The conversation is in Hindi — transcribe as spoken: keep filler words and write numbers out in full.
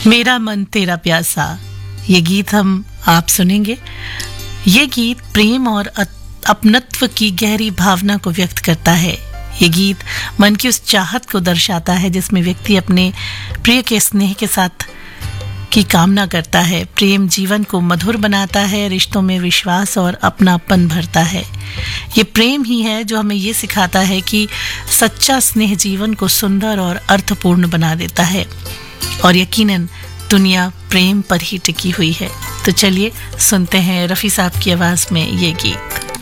मेरा मन तेरा प्यासा, ये गीत हम आप सुनेंगे। ये गीत प्रेम और अपनत्व की गहरी भावना को व्यक्त करता है। ये गीत मन की उस चाहत को दर्शाता है जिसमें व्यक्ति अपने प्रिय के स्नेह के साथ की कामना करता है। प्रेम जीवन को मधुर बनाता है, रिश्तों में विश्वास और अपनापन भरता है। ये प्रेम ही है जो हमें ये सिखाता है कि सच्चा स्नेह जीवन को सुंदर और अर्थपूर्ण बना देता है, और यकीनन दुनिया प्रेम पर ही टिकी हुई है। तो चलिए सुनते हैं रफ़ी साहब की आवाज़ में ये गीत।